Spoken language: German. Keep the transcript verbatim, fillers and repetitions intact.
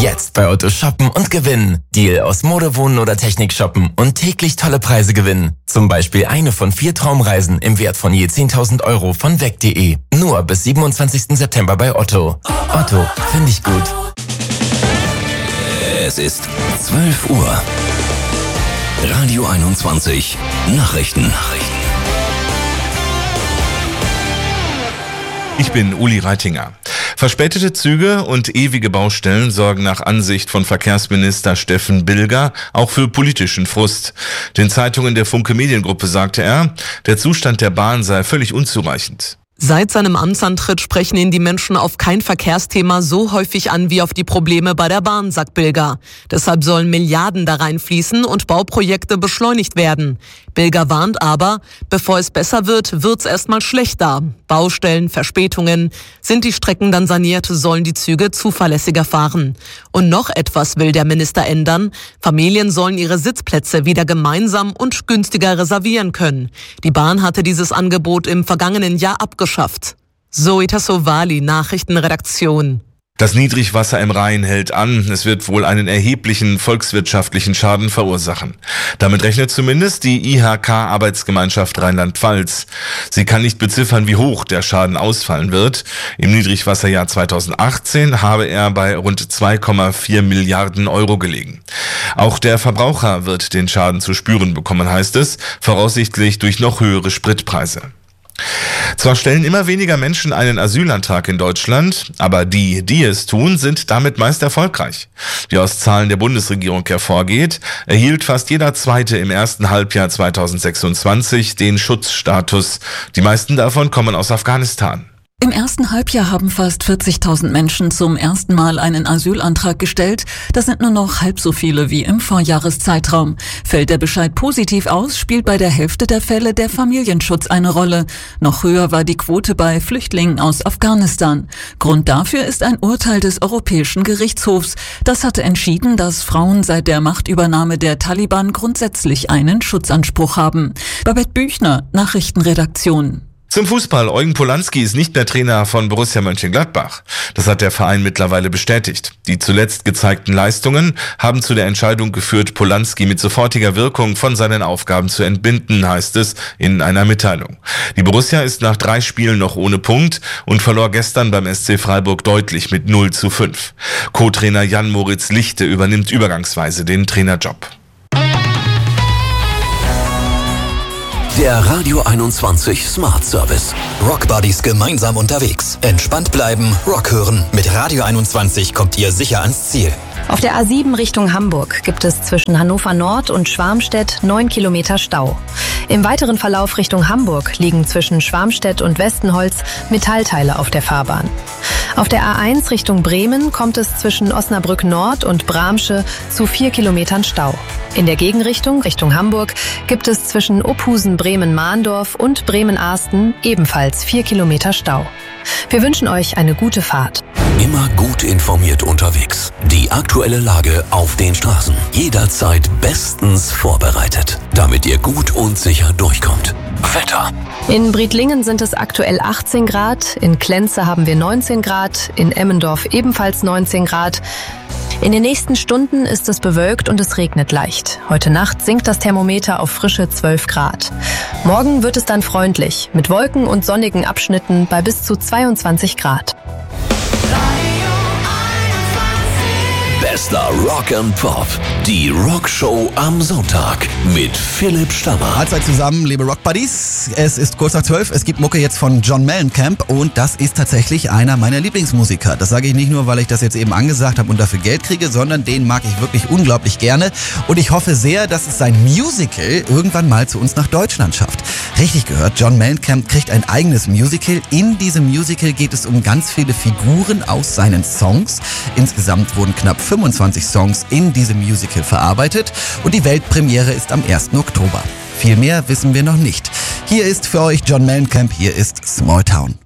Jetzt bei Otto shoppen und gewinnen. Deal aus Mode, Wohnen oder Technik shoppen und täglich tolle Preise gewinnen. Zum Beispiel eine von vier Traumreisen im Wert von je zehntausend Euro von weg punkt de. Nur bis siebenundzwanzigsten September bei Otto. Otto, finde ich gut. Es ist zwölf Uhr. Radio einundzwanzig Nachrichten. Ich bin Uli Reitinger. Verspätete Züge und ewige Baustellen sorgen nach Ansicht von Verkehrsminister Steffen Bilger auch für politischen Frust. Den Zeitungen der Funke Mediengruppe sagte er, der Zustand der Bahn sei völlig unzureichend. Seit seinem Amtsantritt sprechen ihn die Menschen auf kein Verkehrsthema so häufig an wie auf die Probleme bei der Bahn, sagt Bilger. Deshalb sollen Milliarden da reinfließen und Bauprojekte beschleunigt werden. Bilger warnt aber, bevor es besser wird, wird's erstmal schlechter. Baustellen, Verspätungen. Sind die Strecken dann saniert, sollen die Züge zuverlässiger fahren. Und noch etwas will der Minister ändern. Familien sollen ihre Sitzplätze wieder gemeinsam und günstiger reservieren können. Die Bahn hatte dieses Angebot im vergangenen Jahr abgeschafft. Zoe Tassovali, Nachrichtenredaktion. Das Niedrigwasser im Rhein hält an. Es wird wohl einen erheblichen volkswirtschaftlichen Schaden verursachen. Damit rechnet zumindest die I H K-Arbeitsgemeinschaft Rheinland-Pfalz. Sie kann nicht beziffern, wie hoch der Schaden ausfallen wird. Im Niedrigwasserjahr zweitausendachtzehn habe er bei rund zwei Komma vier Milliarden Euro gelegen. Auch der Verbraucher wird den Schaden zu spüren bekommen, heißt es, voraussichtlich durch noch höhere Spritpreise. Zwar stellen immer weniger Menschen einen Asylantrag in Deutschland, aber die, die es tun, sind damit meist erfolgreich. Wie aus Zahlen der Bundesregierung hervorgeht, erhielt fast jeder Zweite im ersten Halbjahr zweitausendsechsundzwanzig den Schutzstatus. Die meisten davon kommen aus Afghanistan. Im ersten Halbjahr haben fast vierzigtausend Menschen zum ersten Mal einen Asylantrag gestellt. Das sind nur noch halb so viele wie im Vorjahreszeitraum. Fällt der Bescheid positiv aus, spielt bei der Hälfte der Fälle der Familienschutz eine Rolle. Noch höher war die Quote bei Flüchtlingen aus Afghanistan. Grund dafür ist ein Urteil des Europäischen Gerichtshofs. Das hatte entschieden, dass Frauen seit der Machtübernahme der Taliban grundsätzlich einen Schutzanspruch haben. Babette Büchner, Nachrichtenredaktion. Zum Fußball. Eugen Polanski ist nicht mehr Trainer von Borussia Mönchengladbach. Das hat der Verein mittlerweile bestätigt. Die zuletzt gezeigten Leistungen haben zu der Entscheidung geführt, Polanski mit sofortiger Wirkung von seinen Aufgaben zu entbinden, heißt es in einer Mitteilung. Die Borussia ist nach drei Spielen noch ohne Punkt und verlor gestern beim S C Freiburg deutlich mit null zu fünf. Co-Trainer Jan-Moritz Lichte übernimmt übergangsweise den Trainerjob. Der Radio einundzwanzig Smart Service. Rock Buddies gemeinsam unterwegs. Entspannt bleiben, Rock hören. Mit Radio einundzwanzig kommt ihr sicher ans Ziel. Auf der A sieben Richtung Hamburg gibt es zwischen Hannover Nord und Schwarmstedt neun Kilometer Stau. Im weiteren Verlauf Richtung Hamburg liegen zwischen Schwarmstedt und Westenholz Metallteile auf der Fahrbahn. Auf der A eins Richtung Bremen kommt es zwischen Osnabrück Nord und Bramsche zu vier Kilometern Stau. In der Gegenrichtung, Richtung Hamburg, gibt es zwischen Ophusen-Bremen-Mahndorf und Bremen-Arsten ebenfalls vier Kilometer Stau. Wir wünschen euch eine gute Fahrt. Immer gut informiert unterwegs. Die aktuelle Lage auf den Straßen. Jederzeit bestens vorbereitet, damit ihr gut und sicher durchkommt. Wetter. In Briedlingen sind es aktuell achtzehn Grad, in Klenze haben wir neunzehn Grad, in Emmendorf ebenfalls neunzehn Grad. In den nächsten Stunden ist es bewölkt und es regnet leicht. Heute Nacht sinkt das Thermometer auf frische zwölf Grad. Morgen wird es dann freundlich, mit Wolken und sonnigen Abschnitten bei bis zu zweiundzwanzig Grad. Bester Rock and Pop. Die Rockshow am Sonntag mit Philipp Stammer. Halbzeit zusammen, liebe Rock Buddies. Es ist kurz nach zwölf. Es gibt Mucke jetzt von John Mellencamp und das ist tatsächlich einer meiner Lieblingsmusiker. Das sage ich nicht nur, weil ich das jetzt eben angesagt habe und dafür Geld kriege, sondern den mag ich wirklich unglaublich gerne. Und ich hoffe sehr, dass es sein Musical irgendwann mal zu uns nach Deutschland schafft. Richtig gehört, John Mellencamp kriegt ein eigenes Musical. In diesem Musical geht es um ganz viele Figuren aus seinen Songs. Insgesamt wurden knapp fünfundzwanzig Songs in diesem Musical verarbeitet und die Weltpremiere ist am ersten Oktober. Viel mehr wissen wir noch nicht. Hier ist für euch John Mellencamp, hier ist Small Town.